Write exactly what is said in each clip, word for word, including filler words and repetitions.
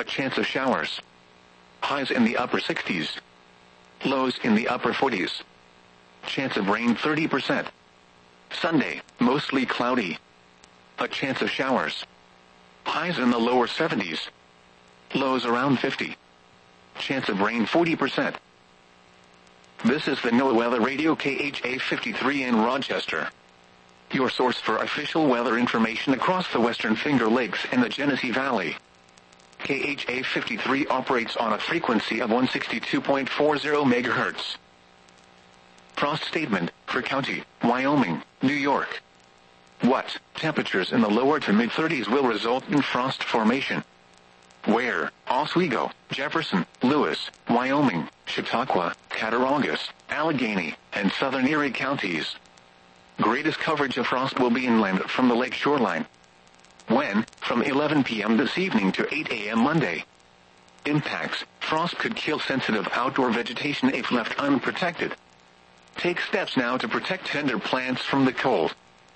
A chance of showers. Highs in the upper sixties. Lows in the upper forties. Chance of rain thirty percent. Sunday, mostly cloudy. A chance of showers. Highs in the lower seventies. Lows around fifty. Chance of rain forty percent. This is the NOAA Weather Radio K H A fifty-three in Rochester. Your source for official weather information across the Western Finger Lakes and the Genesee Valley. K H A fifty-three operates on a frequency of one sixty-two point four zero megahertz. Frost statement for County, Wyoming, New York. What temperatures in the lower to mid thirties will result in frost formation? Where? Oswego, Jefferson, Lewis, Wyoming, Chautauqua, Cattaraugus, Allegheny, and southern Erie counties. Greatest coverage of frost will be inland from the lake shoreline. When? From eleven p.m. this evening to eight a.m. Monday. Impacts: frost could kill sensitive outdoor vegetation if left unprotected. Take steps now to protect tender plants from the cold.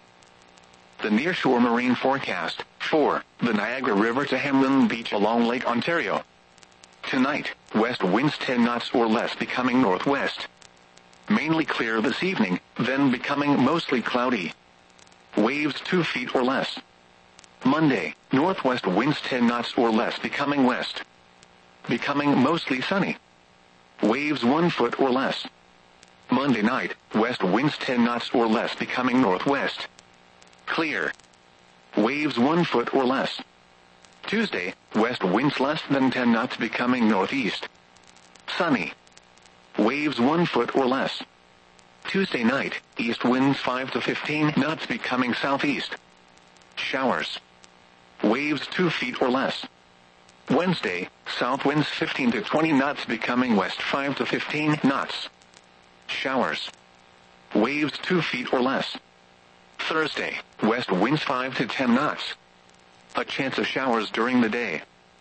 The nearshore marine forecast for the Niagara River to Hamlin Beach along Lake Ontario. Tonight, west winds ten knots or less becoming northwest. Mainly clear this evening, then becoming mostly cloudy. Waves two feet or less. Monday, northwest winds ten knots or less becoming west. Becoming mostly sunny. Waves one foot or less. Monday night, west winds ten knots or less becoming northwest. Clear. Waves one foot or less. Tuesday, west winds less than ten knots becoming northeast. Sunny. Waves one foot or less. Tuesday night, east winds five to fifteen knots becoming southeast. Showers. Waves two feet or less. Wednesday, south winds fifteen to twenty knots becoming west five to fifteen knots. Showers. Waves two feet or less. Thursday, west winds five to ten knots. A chance of showers during the day.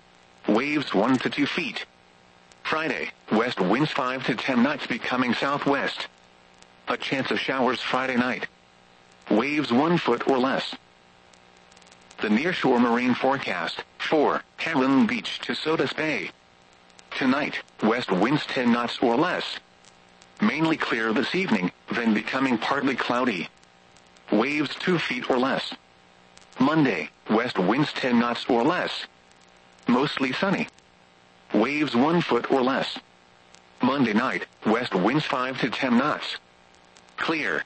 Waves one to two feet. Friday, west winds five to ten knots becoming southwest. A chance of showers Friday night. Waves one foot or less. The nearshore marine forecast for Hamlin Beach to Sodus Bay. Tonight, west winds ten knots or less. Mainly clear this evening, then becoming partly cloudy. Waves two feet or less. Monday, west winds ten knots or less. Mostly sunny. Waves one foot or less. Monday night, west winds five to ten knots. Clear.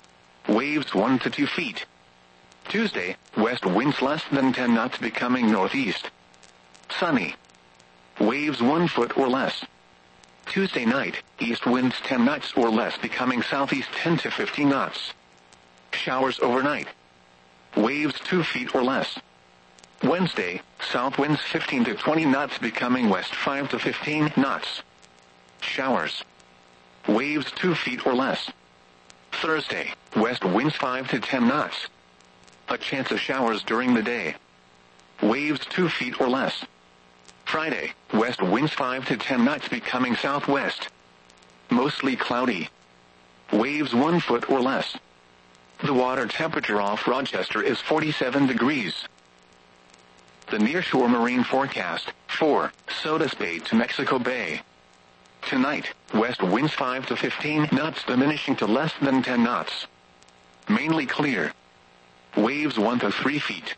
Waves one to two feet. Tuesday, west winds less than ten knots becoming northeast. Sunny. Waves one foot or less. Tuesday night, east winds ten knots or less becoming southeast ten to fifteen knots. Showers overnight. Waves two feet or less. Wednesday, south winds fifteen to twenty knots becoming west five to fifteen knots. Showers. Waves two feet or less. Thursday, west winds five to ten knots. A chance of showers during the day. Waves two feet or less. Friday, west winds five to ten knots becoming southwest. Mostly cloudy. Waves one foot or less. The water temperature off Rochester is forty-seven degrees. The nearshore marine forecast for Sodus Bay to Mexico Bay. Tonight, west winds five to fifteen knots diminishing to less than ten knots. Mainly clear. Waves one to three feet.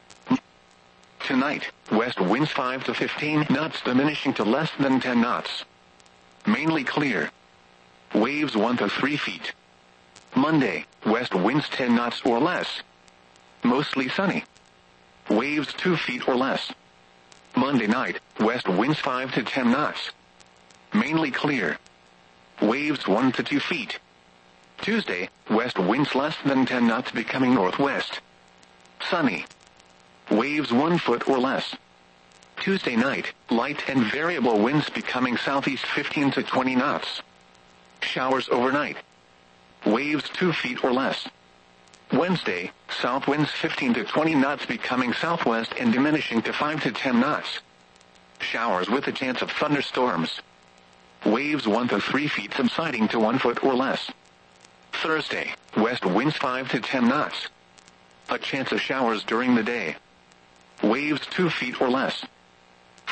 Tonight, west winds five to fifteen knots diminishing to less than ten knots. Mainly clear. Waves one to three feet. Monday, west winds ten knots or less. Mostly sunny. Waves two feet or less. Monday night, west winds five to ten knots. Mainly clear. Waves one to two feet. Tuesday, west winds less than ten knots becoming northwest. Sunny. Waves one foot or less. Tuesday night, light and variable winds becoming southeast fifteen to twenty knots. Showers overnight. Waves two feet or less. Wednesday, south winds fifteen to twenty knots becoming southwest and diminishing to five to ten knots. Showers with a chance of thunderstorms. Waves one to three feet subsiding to one foot or less. Thursday, west winds five to ten knots. A chance of showers during the day. Waves two feet or less.